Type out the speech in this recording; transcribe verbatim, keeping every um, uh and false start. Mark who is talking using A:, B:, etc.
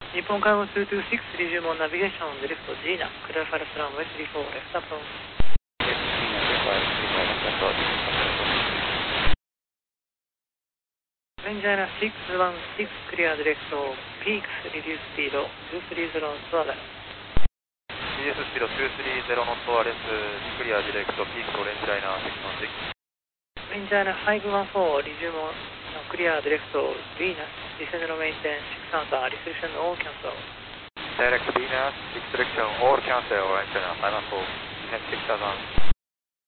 A: 日本海号ツーツーシックス、リジュモンナビゲーション、デリフト、ジーナ、クルーファルスランウェイスリーフォー、レフトアップロー。レンジャーナシックスワンシックス、クリアディレクト、ピークス、リデューススピード、ツースリーゼロノットアレス。
B: リデューススピードツースリーゼロノットアレス、クリアディレクト、ピークス、レンジャーナシックスワンシックス。
A: レンジャーナファイブワンフォー、リジュモン、クリアディレクト、ヴィーナス、ディセンドのメインテン、シックスアンサー、リセプション、オールキャンセル。
B: Direct Venus, six direction, all cancel, right now, five one four, six thousand.